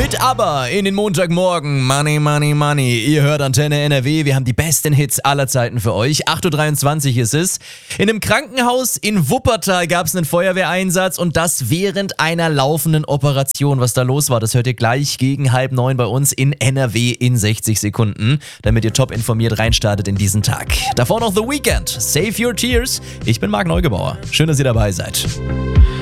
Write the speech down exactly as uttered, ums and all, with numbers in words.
Mit aber in den Montagmorgen. Money, money, money. Ihr hört Antenne N R W. Wir haben die besten Hits aller Zeiten für euch. acht Uhr dreiundzwanzig ist es. In einem Krankenhaus in Wuppertal gab es einen Feuerwehreinsatz und das während einer laufenden Operation. Was da los war, das hört ihr gleich gegen halb neun bei uns in N R W in sechzig Sekunden, damit ihr top informiert reinstartet in diesen Tag. Davor noch The Weeknd. Save Your Tears. Ich bin Marc Neugebauer. Schön, dass ihr dabei seid.